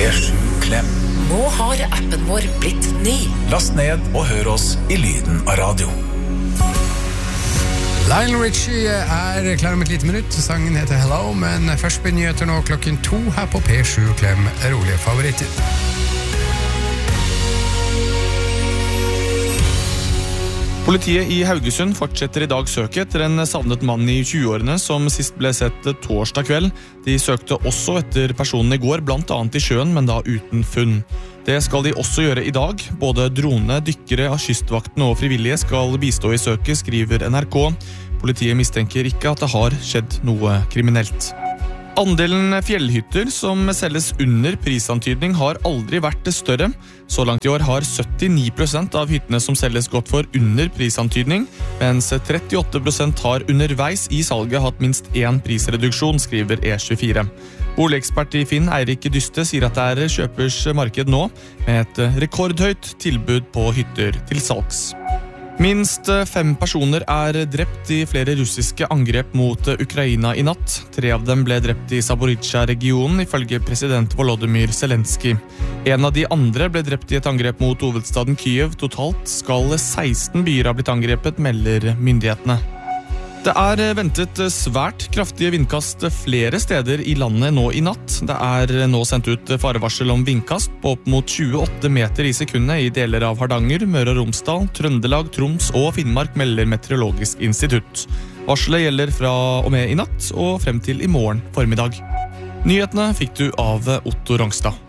P7 Klem. Nå har appen vår blitt ny. Last ned og hør oss i lyden av radio. Lionel Richie klar om et lite minutt. Sangen heter Hello, men først blir nyheter nå 2:00 her på P7 Klem, rolige favoritter. Politiet i Haugesund fortsetter i dag søket etter en savnet mann i 20-årene som sist ble sett torsdag kveld. De søkte også etter personen i går, blant annet i sjøen, men da uten funn. Det skal de også gjøre i dag. Både drone, dykkere av kystvakten og frivillige skal bistå i søket, skriver NRK. Politiet mistenker ikke at det har skjedd noe kriminelt. Andelen fjellhytter som selges under prisantydning har aldri vært større. Så langt i år har 79% av hyttene som selges gått for under prisantydning, mens 38% har underveis i salget hatt minst én prisreduksjon, skriver E24. Boligekspert i Finn, Eirik Dyste, sier at det kjøpers marked nå, med et rekordhøyt tilbud på hytter til salgs. Minst 5 personer drept i flere russiske angrep mot Ukraina i natt. 3 av dem ble drept i Zaporizjzja-regionen, ifølge president Volodymyr Zelensky. En av de andre ble drept i et angrep mot hovedstaden Kyiv. Totalt skal 16 byer ha blitt angrepet, melder myndighetene. Det ventet svært kraftige vindkast flere steder i landet nå i natt. Det nå sendt ut farevarsel om vindkast på opp mot 28 meter i sekundet i deler av Hardanger, Møre og Romsdal, Trøndelag, Troms og Finnmark, melder Meteorologisk institutt. Varselet gjelder fra og med i natt og frem til i morgen formiddag. Nyhetene fikk du av Otto Rongstad.